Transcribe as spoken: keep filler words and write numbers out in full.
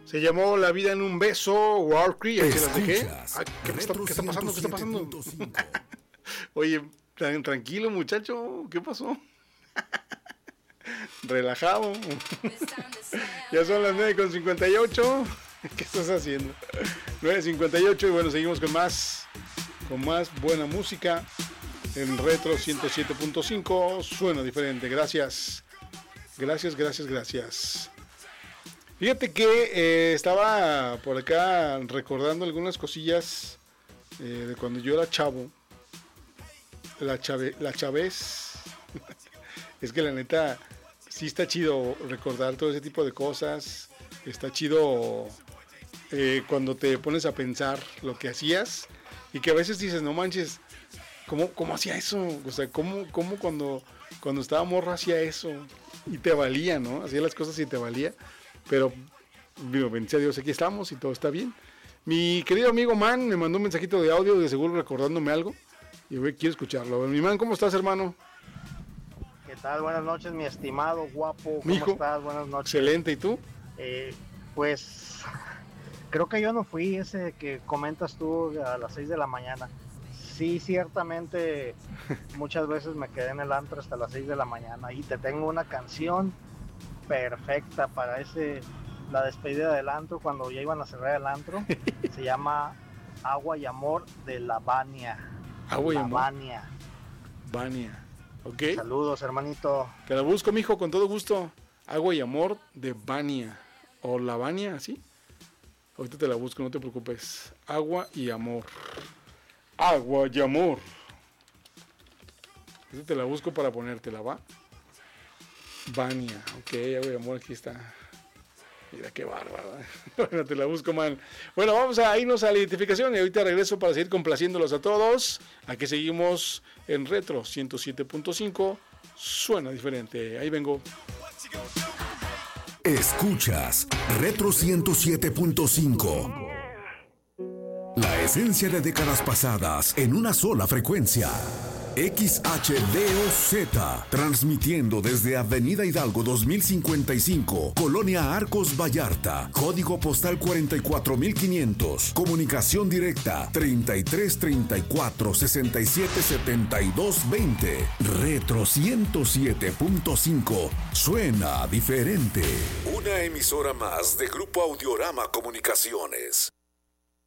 Se llamó La vida en un beso, Warcry, aquí las dejé. Ay, ¿qué, está, ¿Qué está pasando? ¿Qué está pasando? Oye, tan, tranquilo muchacho, ¿qué pasó? Relajado. Ya son las nueve con cincuenta y ocho. ¿Qué estás haciendo? nueve cincuenta y ocho y bueno, seguimos con más, con más buena música. En Retro ciento siete punto cinco suena diferente. Gracias. Gracias, gracias, gracias. Fíjate que eh, estaba por acá recordando algunas cosillas eh, de cuando yo era chavo. La chave, la chavez. Es que la neta sí está chido recordar todo ese tipo de cosas. Está chido eh, cuando te pones a pensar lo que hacías y que a veces dices, no manches, ¿cómo, cómo hacía eso? O sea, ¿cómo, cómo cuando, cuando estaba morra hacía eso? Y te valía, ¿no? Hacía las cosas y te valía. Pero, digo, bendito a Dios, aquí estamos y todo está bien. Mi querido amigo Man me mandó un mensajito de audio, de seguro recordándome algo. Y yo quiero escucharlo. Mi Man, ¿cómo estás, hermano? ¿Qué tal? Buenas noches, mi estimado guapo. ¿Cómo Mijo, estás? Buenas noches. Excelente, ¿y tú? Eh, pues, creo que yo no fui ese que comentas tú a las seis de la mañana. Sí, ciertamente, muchas veces me quedé en el antro hasta las seis de la mañana. Y te tengo una canción perfecta para ese, la despedida del antro, cuando ya iban a cerrar el antro. Se llama Agua y Amor de La Bania. Agua y La Amor. Bania. Bania. Ok. Saludos, hermanito. Te la busco, mijo, con todo gusto. Agua y Amor de Bania. O La Bania, ¿sí? Ahorita te la busco, no te preocupes. Agua y Amor. Agua y Amor. Esta te la busco para ponértela, ¿va? Bania, ok, Agua y Amor, aquí está. Mira qué bárbaro. Bueno, te la busco mal. Bueno, vamos a irnos a la identificación y ahorita regreso para seguir complaciéndolos a todos. Aquí seguimos en Retro ciento siete punto cinco. Suena diferente. Ahí vengo. Escuchas Retro ciento siete punto cinco. La esencia de décadas pasadas en una sola frecuencia. X H D O Z, transmitiendo desde Avenida Hidalgo dos mil cincuenta y cinco, Colonia Arcos Vallarta, código postal cuarenta y cuatro mil quinientos, comunicación directa treinta y tres treinta y cuatro sesenta y siete setenta y dos veinte. Retro ciento siete punto cinco, suena diferente. Una emisora más de Grupo Audiorama Comunicaciones.